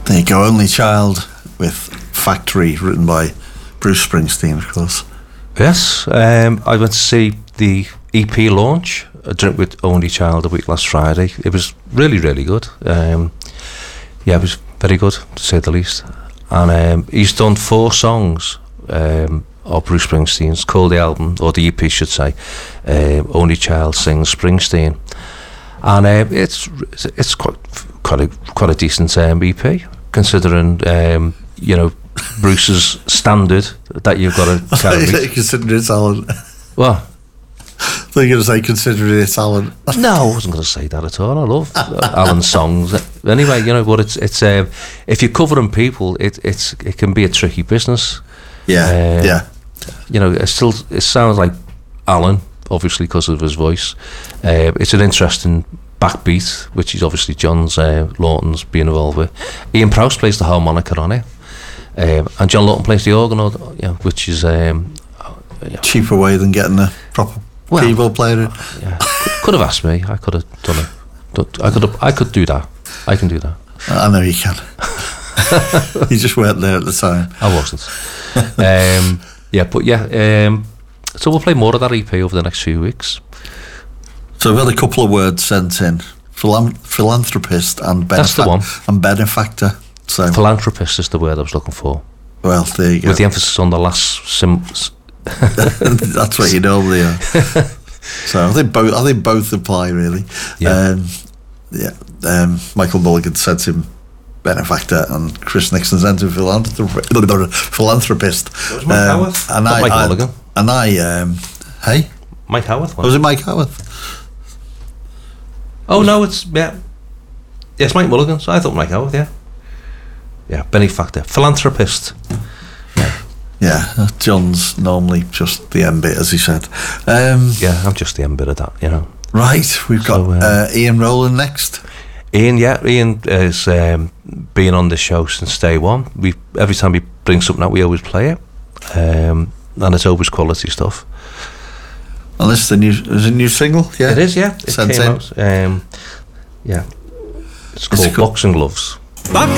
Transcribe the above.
There you go, Only Child with Factory, written by Bruce Springsteen, of course. Yes, I went to see the EP launch, A Drink with Only Child, a week last Friday. It was really, really good. Yeah, it was very good, to say the least. And he's done 4 songs of Bruce Springsteen's, called the album, or the EP should say, Only Child Sings Springsteen. And it's quite a decent EP, considering you know, Bruce's standard that you've got to carry. Considering it's Alan. What? I thought you were going to say considering it's Alan. No, I wasn't going to say that at all. I love Alan's songs. Anyway, you know, but it's if you're covering people, it can be a tricky business. Yeah, yeah. You know, it sounds like Alan, obviously because of his voice. It's an interesting backbeat, which is obviously John's Lawton's being involved with. Ian Prowse plays the harmonica on it, and John Lawton plays the organ, which is cheaper way than getting a proper keyboard player. Yeah, could have asked me. I could have done it. I could do that. I can do that. I know you can. You just weren't there at the time. I wasn't. So we'll play more of that EP over the next few weeks. So we've had a couple of words sent in: philanthropist and That's the one. And benefactor. So philanthropist is the word I was looking for. Well, there you go. With the emphasis on the last That's what you normally are. So I think both apply really. Yeah. Michael Mulligan sent him benefactor, and Chris Nixon sent him philanthropist. It was Mike Howarth. And Mike Mulligan. And hey, Mike Howarth. Was it Mike Howarth? Oh no, it's Mike Mulligan. So I thought Mike Howarth. Yeah, benefactor, philanthropist. Yeah, John's normally just the end bit, as he said. Yeah, I'm just the end bit of that, you know. Right, we've got Ian Rowland next. Ian has been on the show since day one. Every time he brings something out, we always play it, and it's always quality stuff. And this is a new single, yeah? It is, yeah. It came out. Yeah. It's called Boxing Gloves. Boxing